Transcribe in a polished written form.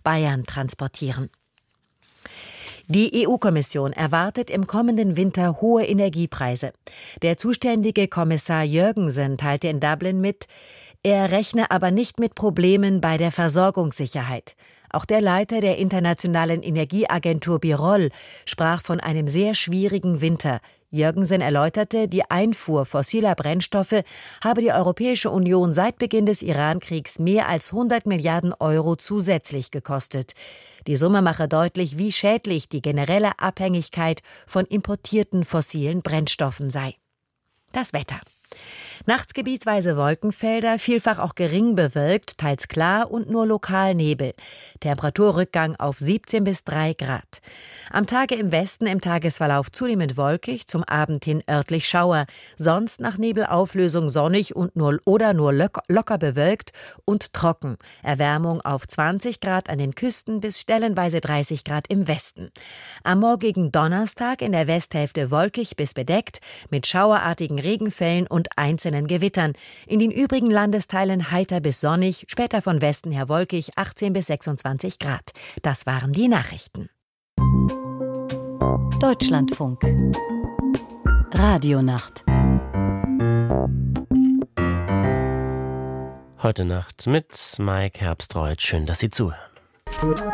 Bayern transportieren. Die EU-Kommission erwartet im kommenden Winter hohe Energiepreise. Der zuständige Kommissar Jørgensen teilte in Dublin mit, er rechne aber nicht mit Problemen bei der Versorgungssicherheit. Auch der Leiter der Internationalen Energieagentur Birol sprach von einem sehr schwierigen Winter. Jørgensen erläuterte, die Einfuhr fossiler Brennstoffe habe die Europäische Union seit Beginn des Iran-Kriegs mehr als 100 Milliarden Euro zusätzlich gekostet. Die Summe mache deutlich, wie schädlich die generelle Abhängigkeit von importierten fossilen Brennstoffen sei. Das Wetter. Nachts gebietsweise Wolkenfelder, vielfach auch gering bewölkt, teils klar und nur lokal Nebel. Temperaturrückgang auf 17 bis 3 Grad. Am Tage im Westen im Tagesverlauf zunehmend wolkig, zum Abend hin örtlich Schauer. Sonst nach Nebelauflösung sonnig und nur locker bewölkt und trocken. Erwärmung auf 20 Grad an den Küsten bis stellenweise 30 Grad im Westen. Am morgigen Donnerstag in der Westhälfte wolkig bis bedeckt, mit schauerartigen Regenfällen und einzelnen Gewittern. In den übrigen Landesteilen heiter bis sonnig, später von Westen her wolkig, 18 bis 26 Grad. Das waren die Nachrichten. Deutschlandfunk. Radionacht. Heute Nacht mit Mike Herbstreuth. Schön, dass Sie zuhören.